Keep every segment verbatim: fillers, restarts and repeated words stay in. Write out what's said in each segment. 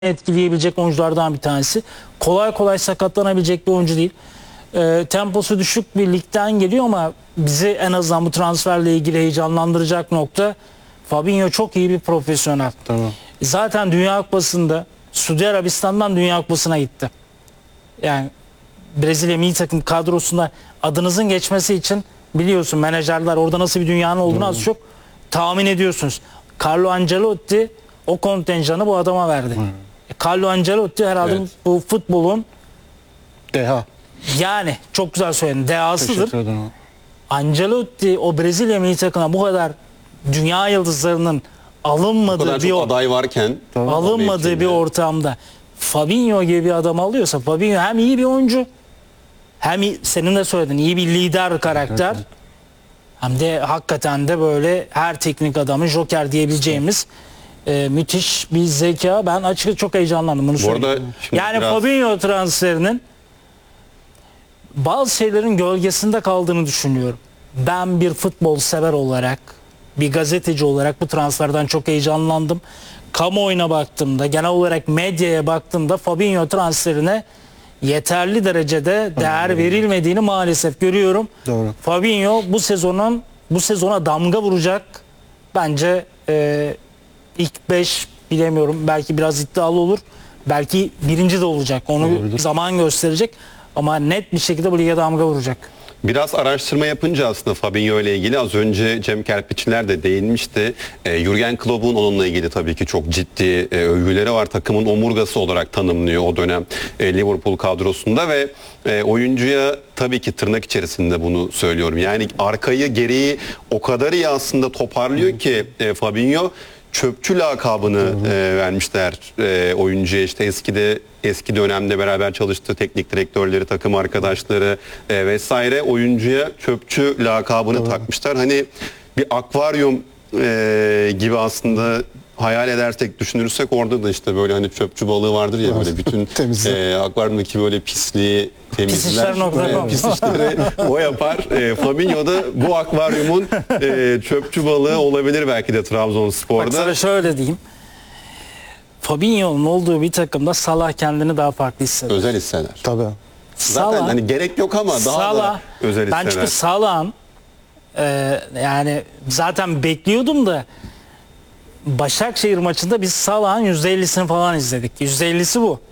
etkileyebilecek oyunculardan bir tanesi. Kolay kolay sakatlanabilecek bir oyuncu değil. E, temposu düşük bir ligden geliyor ama bizi en azından bu transferle ilgili heyecanlandıracak nokta, Fabinho çok iyi bir profesyonel. Tamam. Zaten Dünya Kupası'nda Suudi Arabistan'dan Dünya Kupası'na gitti. Yani Brezilya milli takım kadrosunda adınızın geçmesi için biliyorsun menajerler orada nasıl bir dünyanın olduğunu az çok tahmin ediyorsunuz. Carlo Ancelotti o kontenjanı bu adama verdi. Hmm. Carlo Ancelotti herhalde evet. bu futbolun deha. Yani çok güzel söyledin. Dehasıdır. Ancelotti o Brezilya milli takımına bu kadar dünya yıldızlarının alınmadığı bir aday varken alınmadığı bir ortamda Fabinho gibi bir adam alıyorsa, Fabinho hem iyi bir oyuncu hem iyi, senin de söyledin, iyi bir lider karakter, evet. hem de hakikaten de böyle her teknik adamın joker diyebileceğimiz e, müthiş bir zeka. Ben açıkçası çok heyecanlandım bunu söyleyeyim. Yani biraz... Fabinho transferinin bazı şeylerin gölgesinde kaldığını düşünüyorum. Ben bir futbol sever olarak, bir gazeteci olarak bu transferden çok heyecanlandım. Kamuoyuna baktığımda, genel olarak medyaya baktığımda Fabinho transferine yeterli derecede değer Doğru. verilmediğini maalesef görüyorum. Doğru. Fabinho bu sezonun bu sezona damga vuracak. Bence e, ilk beş bilemiyorum. Belki biraz iddialı olur. Belki birinci de olacak. Onu Doğrudur. zaman gösterecek. Ama net bir şekilde bu lige damga vuracak. Biraz araştırma yapınca aslında Fabinho ile ilgili az önce Cem Kerpiçler de değinmişti. E, Jürgen Klopp'un onunla ilgili tabii ki çok ciddi e, övgüleri var. Takımın omurgası olarak tanımlıyor o dönem e, Liverpool kadrosunda ve e, oyuncuya tabii ki tırnak içerisinde bunu söylüyorum. Yani arkayı geriyi o kadar iyi aslında toparlıyor ki e, Fabinho çöpçü lakabını e, vermişler e, oyuncuya. İşte eskide eski dönemde beraber çalıştığı teknik direktörleri, takım arkadaşları e, vesaire oyuncuya çöpçü lakabını Doğru. takmışlar. Hani bir akvaryum e, gibi aslında hayal edersek, düşünürsek orada da işte böyle hani çöpçü balığı vardır ya, böyle bütün e, akvaryumdaki böyle pisliği temizler, e, pis işleri o yapar. E, Fabinho da bu akvaryumun e, çöpçü balığı olabilir belki de Trabzonspor'da. Bak sana şöyle diyeyim. Fabinho'nun olduğu bir takımda Salah kendini daha farklı hisseder. Özel hisseder. Tabii. Zaten Salah, hani gerek yok ama daha Salah, da özel hisseder. Ben çünkü Salah'ın e, yani zaten bekliyordum da Başakşehir maçında biz Salah'ın yüzde ellisini falan izledik. yüzde ellisi bu.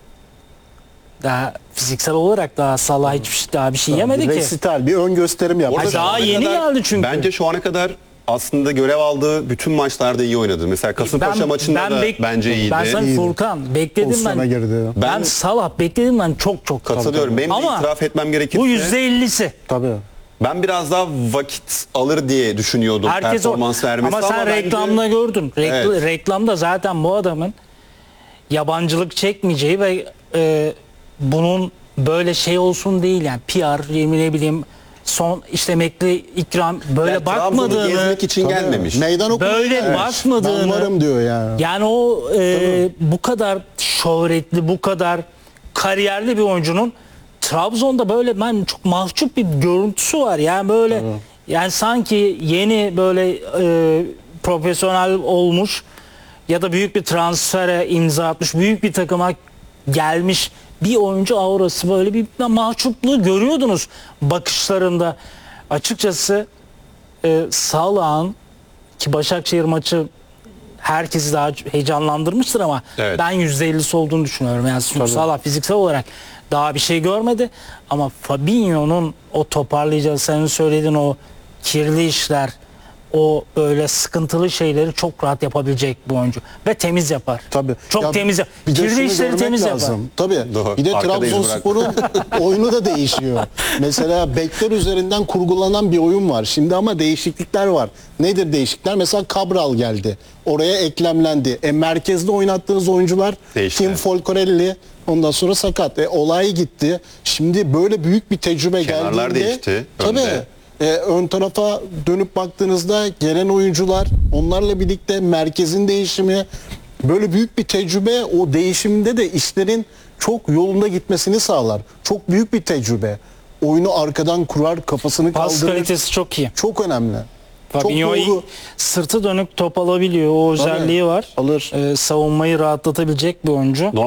Daha fiziksel olarak daha Salah hiçbir şey, daha bir şey daha yemedi bir ki. Resital, bir ön gösterim yaptı. Ha, daha yeni kadar, geldi çünkü. Bence şu ana kadar aslında görev aldığı bütün maçlarda iyi oynadı. Mesela Kasımpaşa ben, maçında ben da bek, bence iyiydi. Ben sana Furkan bekledim ben. Ben, ben Salah bekledim ben çok çok. Katılıyorum. Benim Ama itiraf etmem gerekirse. Bu yüzde ellisi. Tabii. Ben biraz daha vakit alır diye düşünüyordum Herkes performans o, vermesi. ama sen ama reklamda bence... gördün. Rekl evet. Reklamda zaten bu adamın yabancılık çekmeyeceği ve e, bunun böyle şey olsun değil yani P R, yemin ne bileyim son işte emekli ikram böyle yani bakmadığını gezmek için tabii, gelmemiş. Meydan böyle evet. bakmadığını. Ben varım diyor yani. Yani o e, bu kadar şöhretli, bu kadar kariyerli bir oyuncunun Trabzon'da böyle ben çok mahcup bir görüntüsü var. Yani böyle tabii. Yani sanki yeni böyle e, profesyonel olmuş ya da büyük bir transfere imza atmış, büyük bir takıma gelmiş bir oyuncu aurası, böyle bir mahcupluğu görüyordunuz bakışlarında. Açıkçası e, Salah'ın ki Başakşehir maçı herkesi daha heyecanlandırmıştır ama evet. ben yüzde ellisi olduğunu düşünüyorum. Yani çünkü Salah fiziksel olarak daha bir şey görmedi ama Fabinho'nun o toparlayacağı, senin söylediğin o kirli işler, o böyle sıkıntılı şeyleri çok rahat yapabilecek bu oyuncu ve temiz yapar. Tabii. Çok ya temiz yapar. Kirli işleri temiz lazım. yapar. Tabii. Doğru. Bir de Trabzonspor'un oyunu da değişiyor. Mesela bekler üzerinden kurgulanan bir oyun var. Şimdi ama değişiklikler var. Nedir değişiklikler? Mesela Cabral geldi. Oraya eklemlendi. E, merkezde oynattığınız oyuncular değişti. Kim Folcorelli ondan sonra sakat. E, olay gitti. Şimdi böyle büyük bir tecrübe geldiğinde kenarlar değişti. Tabii. Önde. Ee, ön tarafa dönüp baktığınızda gelen oyuncular, onlarla birlikte merkezin değişimi, böyle büyük bir tecrübe, o değişimde de işlerin çok yolunda gitmesini sağlar. Çok büyük bir tecrübe. Oyunu arkadan kurar, kafasını Pas kaldırır. kalitesi çok iyi. Çok önemli. Fabinho iyi- doğru. sırtı dönük top alabiliyor. O özelliği var. alır. Ee, savunmayı rahatlatabilecek bir oyuncu.